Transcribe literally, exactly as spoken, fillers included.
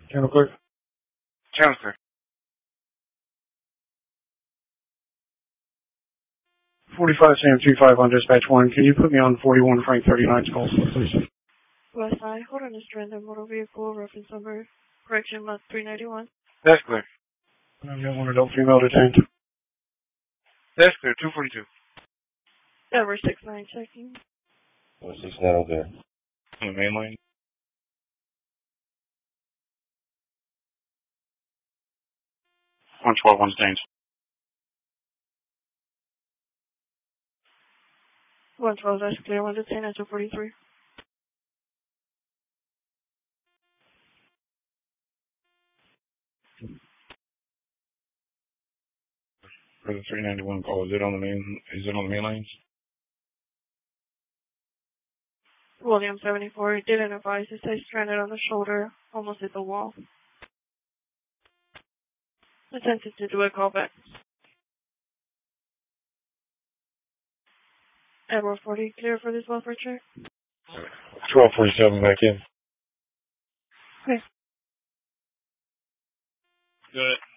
Channel clear. Channel clear. forty-five Sam two five on dispatch one. Can you put me on forty-one Frank thirty-nine's call, please? West Side, hold on this random motor vehicle, reference number, correction, month three ninety-one. That's clear. I've got one adult female detained. That's clear, two forty-two. Number six nine checking. Number six nine on there. On the main line. one twelve, one detained. one twelve, that's clear, one detained at two forty-three. For the three ninety-one call, is it on the main, is it on the main lines? William seventy-four, he didn't advise, he says stranded on the shoulder, almost hit the wall. Attempted to do a callback. Edward forty, clear for this welfare check? twelve forty-seven back in. Okay. Good.